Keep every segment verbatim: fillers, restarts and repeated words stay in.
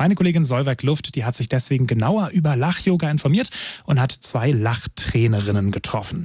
Meine Kollegin Solveig Luft, die hat sich deswegen genauer über Lach-Yoga informiert und hat zwei Lachtrainerinnen getroffen.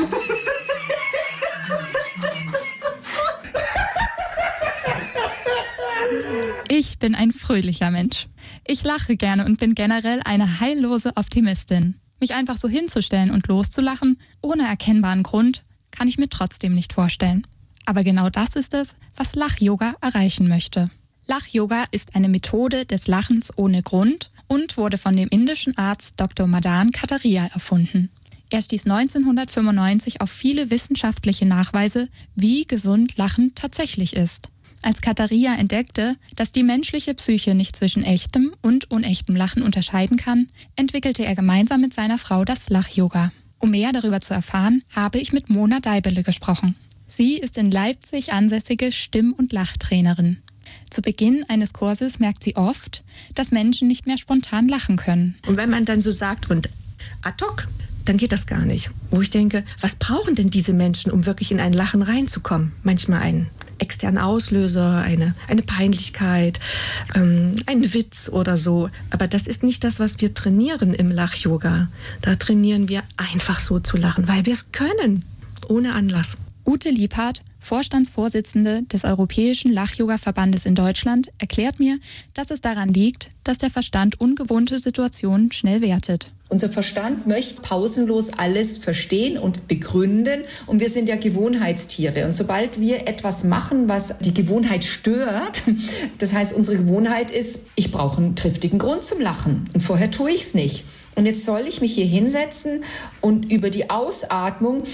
Ich bin ein fröhlicher Mensch. Ich lache gerne und bin generell eine heillose Optimistin. Mich einfach so hinzustellen und loszulachen, ohne erkennbaren Grund, kann ich mir trotzdem nicht vorstellen. Aber genau das ist es, was Lach-Yoga erreichen möchte. Lach-Yoga ist eine Methode des Lachens ohne Grund und wurde von dem indischen Arzt Doktor Madan Kataria erfunden. Er stieß neunzehnhundertfünfundneunzig auf viele wissenschaftliche Nachweise, wie gesund Lachen tatsächlich ist. Als Kataria entdeckte, dass die menschliche Psyche nicht zwischen echtem und unechtem Lachen unterscheiden kann, entwickelte er gemeinsam mit seiner Frau das Lach-Yoga. Um mehr darüber zu erfahren, habe ich mit Mona Deibele gesprochen. Sie ist in Leipzig ansässige Stimm- und Lachtrainerin. Zu Beginn eines Kurses merkt sie oft, dass Menschen nicht mehr spontan lachen können. Und wenn man dann so sagt und ad hoc, dann geht das gar nicht. Wo ich denke, was brauchen denn diese Menschen, um wirklich in ein Lachen reinzukommen? Manchmal einen externen Auslöser, eine, eine Peinlichkeit, ähm, ein Witz oder so. Aber das ist nicht das, was wir trainieren im Lach-Yoga. Da trainieren wir einfach so zu lachen, weil wir es können, ohne Anlass. Ute Liebhardt, Vorstandsvorsitzende des Europäischen Lach-Yoga-Verbandes in Deutschland, erklärt mir, dass es daran liegt, dass der Verstand ungewohnte Situationen schnell wertet. Unser Verstand möchte pausenlos alles verstehen und begründen und wir sind ja Gewohnheitstiere. Und sobald wir etwas machen, was die Gewohnheit stört, das heißt, unsere Gewohnheit ist, ich brauche einen triftigen Grund zum Lachen und vorher tue ich es nicht. Und jetzt soll ich mich hier hinsetzen und über die Ausatmung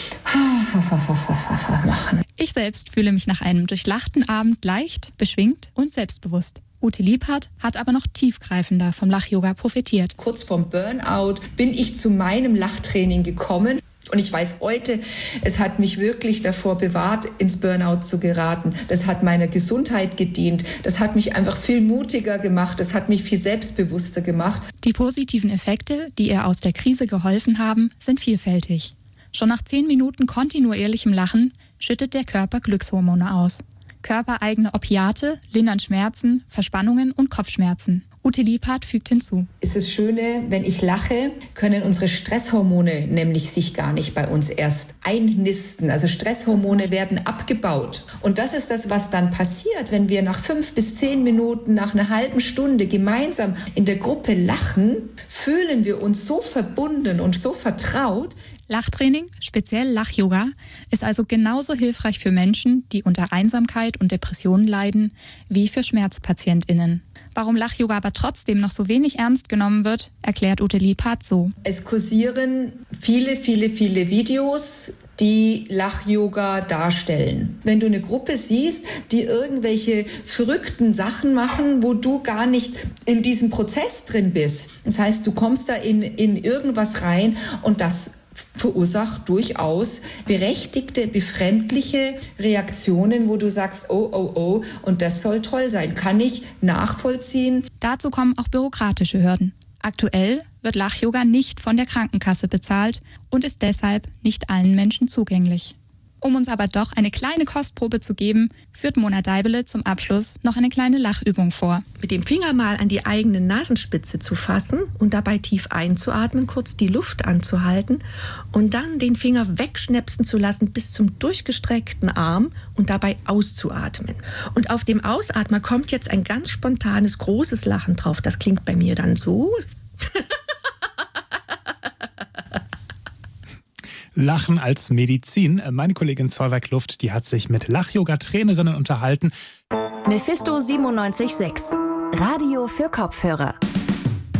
machen. Ich selbst fühle mich nach einem durchlachten Abend leicht, beschwingt und selbstbewusst. Ute Liebhardt hat aber noch tiefgreifender vom Lach-Yoga profitiert. Kurz vorm Burnout bin ich zu meinem Lachtraining gekommen. Und ich weiß heute, es hat mich wirklich davor bewahrt, ins Burnout zu geraten. Das hat meiner Gesundheit gedient. Das hat mich einfach viel mutiger gemacht. Das hat mich viel selbstbewusster gemacht. Die positiven Effekte, die ihr aus der Krise geholfen haben, sind vielfältig. Schon nach zehn Minuten kontinuierlichem Lachen schüttet der Körper Glückshormone aus. Körpereigene Opiate lindern Schmerzen, Verspannungen und Kopfschmerzen. Ute Liebhardt fügt hinzu. Es ist das Schöne, wenn ich lache, können unsere Stresshormone nämlich sich gar nicht bei uns erst einnisten. Also Stresshormone werden abgebaut. Und das ist das, was dann passiert, wenn wir nach fünf bis zehn Minuten, nach einer halben Stunde gemeinsam in der Gruppe lachen, fühlen wir uns so verbunden und so vertraut. Lachtraining, speziell Lach-Yoga, ist also genauso hilfreich für Menschen, die unter Einsamkeit und Depressionen leiden, wie für SchmerzpatientInnen. Warum Lach-Yoga aber trotzdem noch so wenig ernst genommen wird, erklärt Ute Liebhardt so. Es kursieren viele, viele, viele Videos, die Lach-Yoga darstellen. Wenn du eine Gruppe siehst, die irgendwelche verrückten Sachen machen, wo du gar nicht in diesem Prozess drin bist. Das heißt, du kommst da in, in irgendwas rein und das verursacht durchaus berechtigte, befremdliche Reaktionen, wo du sagst, oh, oh, oh, und das soll toll sein. Kann ich nachvollziehen. Dazu kommen auch bürokratische Hürden. Aktuell wird Lach-Yoga nicht von der Krankenkasse bezahlt und ist deshalb nicht allen Menschen zugänglich. Um uns aber doch eine kleine Kostprobe zu geben, führt Mona Deibele zum Abschluss noch eine kleine Lachübung vor. Mit dem Finger mal an die eigene Nasenspitze zu fassen und dabei tief einzuatmen, kurz die Luft anzuhalten und dann den Finger wegschnäpsen zu lassen bis zum durchgestreckten Arm und dabei auszuatmen. Und auf dem Ausatmer kommt jetzt ein ganz spontanes, großes Lachen drauf. Das klingt bei mir dann so. Lachen als Medizin. Meine Kollegin Solveig Luft, die hat sich mit Lach-Yoga-Trainerinnen unterhalten. Mephisto siebenundneunzig Komma sechs. Radio für Kopfhörer.